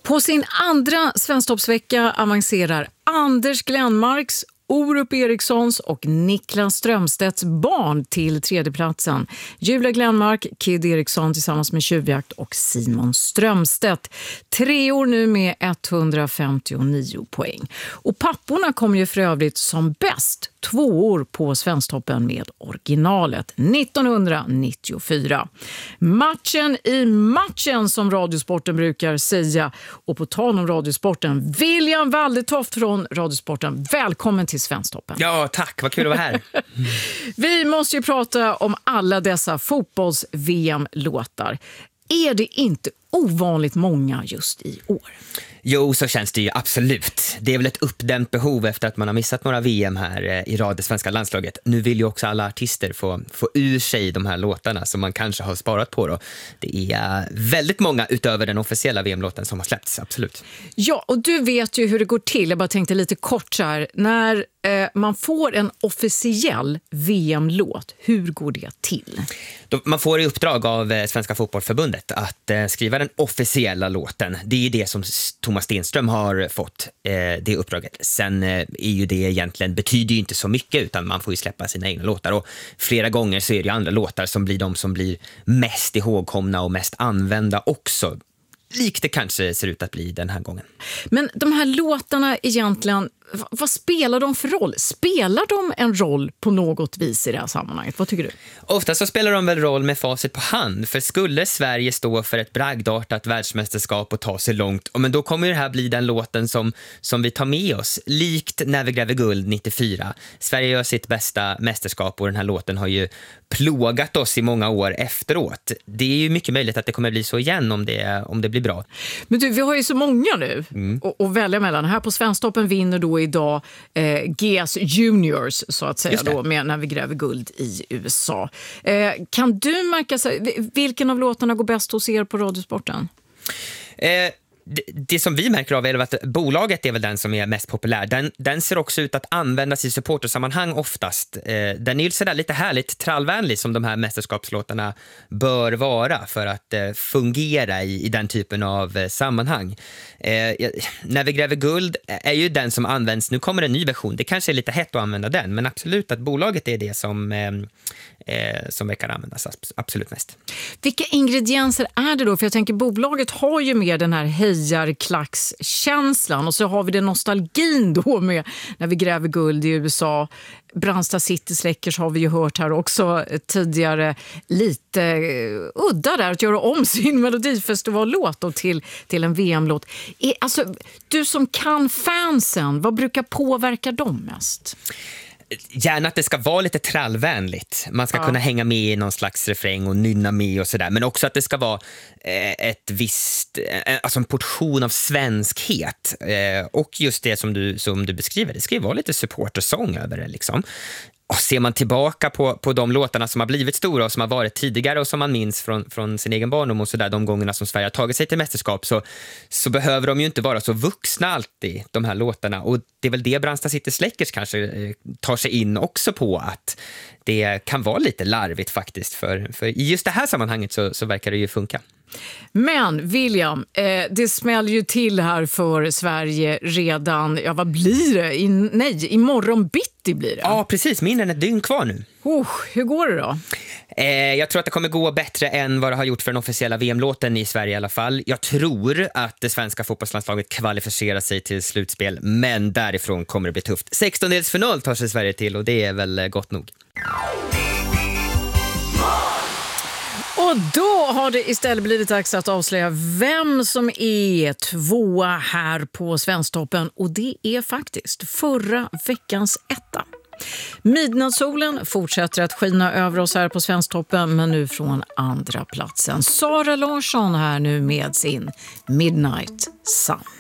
På sin andra Svensktoppsvecka avancerar Anders Glenmarks, Orup Erikssons och Niklas Strömstedts barn till tredjeplatsen. Julia Glenmark, Kid Eriksson tillsammans med Tjuvjakt och Simon Strömstedt. 3 år nu med 159 poäng. Och papporna kom ju för övrigt som bäst 2 år på Svensktoppen med originalet 1994. Matchen i matchen som Radiosporten brukar säga. Och på tal om Radiosporten, William Waldetoft från Radiosporten. Välkommen till Svensktoppen. Ja, tack. Vad kul att vara här. Vi måste ju prata om alla dessa fotbolls-VM-låtar. Är det inte ovanligt många just i år? Jo, så känns det ju absolut. Det är väl ett uppdämt behov efter att man har missat några VM här i det svenska landslaget. Nu vill ju också alla artister få ur sig de här låtarna som man kanske har sparat på då. Det är väldigt många utöver den officiella VM-låten som har släppts, absolut. Ja, och du vet ju hur det går till. Jag bara tänkte lite kort så här. När man får en officiell VM-låt, hur går det till? Man får i uppdrag av Svenska fotbollförbundet att skriva den officiella låten. Det är det som Thomas Stenström har fått, det uppdraget. Sen är ju det egentligen, betyder ju inte så mycket, utan man får ju släppa sina egna låtar. Och flera gånger så är det ju andra låtar som blir de som blir mest ihågkomna och mest använda också. Likt det kanske ser ut att bli den här gången. Men de här låtarna egentligen, vad spelar de för roll? Spelar de en roll på något vis i det här sammanhanget? Vad tycker du? Ofta så spelar de väl roll med facit på hand. För skulle Sverige stå för ett bragdartat världsmästerskap och ta sig långt, men då kommer det här bli den låten som vi tar med oss. Likt När vi gräver guld 94. Sverige gör sitt bästa mästerskap och den här låten har ju plågat oss i många år efteråt. Det är ju mycket möjligt att det kommer bli så igen om det blir bra. Men du, vi har ju så många nu att välja mellan. Här på Svensktoppen vinner då idag GS Juniors så att säga då, med När vi gräver guld i USA. Kan du märka vilken av låtarna går bäst hos er på Radiosporten? Det som vi märker av är att bolaget är väl den som är mest populär. Den ser också ut att användas i supportersammanhang oftast. Den är ju sådär lite härligt trallvänlig som de här mästerskapslåtarna bör vara för att fungera i den typen av sammanhang. När vi gräver guld är ju den som används. Nu kommer en ny version. Det kanske är lite hett att använda den, men absolut att bolaget är det som kan användas absolut mest. Vilka ingredienser är det då? För jag tänker bolaget har ju med den här hejarklackskänslan och så har vi den nostalgin då med När vi gräver guld i USA. Brandsta City Släckers har vi ju hört här också tidigare, lite udda där att göra om sin melodifestivallåt och till en VM-låt. Alltså, du som kan fansen, vad brukar påverka dem mest? Gärna att det ska vara lite trallvänligt. Man ska kunna hänga med i någon slags refräng och nynna med och sådär. Men också att det ska vara en portion av svenskhet. Och just det som du beskriver, det ska ju vara lite supportersång över det liksom. Och ser man tillbaka på de låtarna som har blivit stora och som har varit tidigare och som man minns från sin egen barndom och sådär, de gångerna som Sverige har tagit sig till mästerskap, så behöver de ju inte vara så vuxna alltid, de här låtarna. Och det är väl det Brandsta City Släckers kanske tar sig in också på, att det kan vara lite larvigt faktiskt. För i just det här sammanhanget så verkar det ju funka. Men William, det smäller ju till här för Sverige redan, vad blir det? Imorgon bitti blir det. Ja, precis. Mindre än ett dygn kvar nu. Hur går det då? Jag tror att det kommer gå bättre än vad det har gjort för den officiella VM-låten i Sverige i alla fall. Jag tror att det svenska fotbollslandslaget kvalificerar sig till slutspel, men därifrån kommer det bli tufft. 16-delsfinal tar sig Sverige till och det är väl gott nog. Och då har det istället blivit dags att avslöja vem som är tvåa här på Svensktoppen. Och det är faktiskt förra veckans etta. Midnattssolen fortsätter att skina över oss här på Svensktoppen, men nu från andra platsen. Sara Larsson här nu med sin Midnight Sun.